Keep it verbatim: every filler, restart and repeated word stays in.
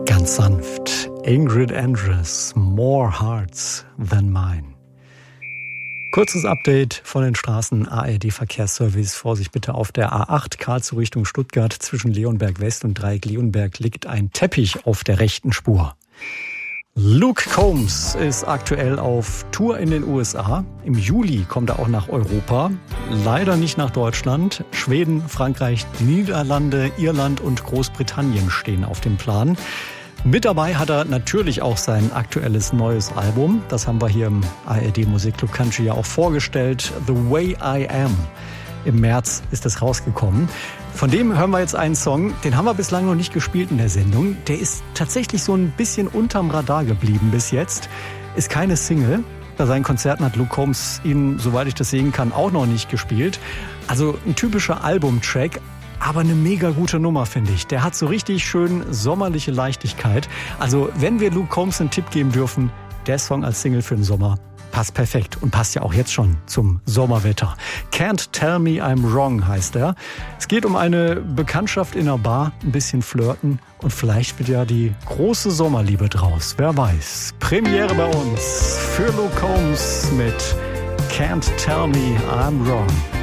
Ganz sanft. Ingrid Andress, More Hearts Than Mine. Kurzes Update von den Straßen. A R D-Verkehrsservice. Vorsicht bitte auf der A acht, Karlsruhe Richtung Stuttgart. Zwischen Leonberg West und Dreieck Leonberg liegt ein Teppich auf der rechten Spur. Luke Combs ist aktuell auf Tour in den U S A. Im Juli kommt er auch nach Europa. Leider nicht nach Deutschland. Schweden, Frankreich, die Niederlande, Irland und Großbritannien stehen auf dem Plan. Mit dabei hat er natürlich auch sein aktuelles neues Album. Das haben wir hier im A R D Musikclub Country ja auch vorgestellt. The Way I Am. Im März ist das rausgekommen. Von dem hören wir jetzt einen Song, den haben wir bislang noch nicht gespielt in der Sendung. Der ist tatsächlich so ein bisschen unterm Radar geblieben bis jetzt. Ist keine Single. Bei seinen Konzerten hat Luke Combs ihn, soweit ich das sehen kann, auch noch nicht gespielt. Also ein typischer Albumtrack, aber eine mega gute Nummer, finde ich. Der hat so richtig schön sommerliche Leichtigkeit. Also wenn wir Luke Combs einen Tipp geben dürfen, der Song als Single für den Sommer passt perfekt und passt ja auch jetzt schon zum Sommerwetter. Can't Tell Me I'm Wrong heißt er. Es geht um eine Bekanntschaft in einer Bar, ein bisschen flirten und vielleicht wird ja die große Sommerliebe draus. Wer weiß. Premiere bei uns für Luke Combs mit Can't Tell Me I'm Wrong.